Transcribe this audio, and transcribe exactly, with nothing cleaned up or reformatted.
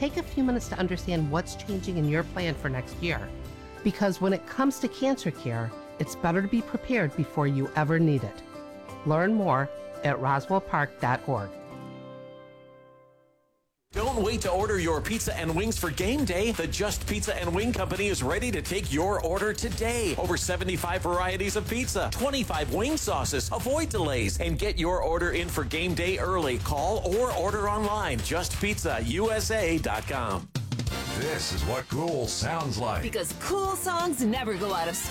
take a few minutes to understand what's changing in your plan for next year. Because when it comes to cancer care, it's better to be prepared before you ever need it. Learn more at roswell park dot org. Don't wait to order your pizza and wings for game day. The Just Pizza and Wing Company is ready to take your order today. Over seventy-five varieties of pizza, twenty-five wing sauces. Avoid delays and get your order in for game day early. Call or order online. just pizza u s a dot com. This is what cool sounds like. Because cool songs never go out of style.